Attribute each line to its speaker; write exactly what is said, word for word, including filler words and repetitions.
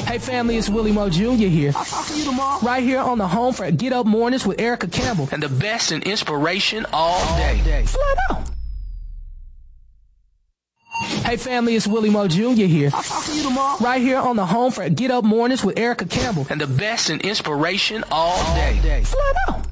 Speaker 1: Hey family, it's Willie Mo Junior here.
Speaker 2: I'll talk to you tomorrow.
Speaker 1: Right here on the home for Get Up Mornings with Erica Campbell.
Speaker 3: And the best in inspiration all day.
Speaker 1: Flat out. Hey family, it's Willie Mo Junior here.
Speaker 2: I'll talk to you tomorrow.
Speaker 1: Right here on the home for Get Up Mornings with Erica Campbell.
Speaker 3: And the best in inspiration all day.
Speaker 1: Flat out.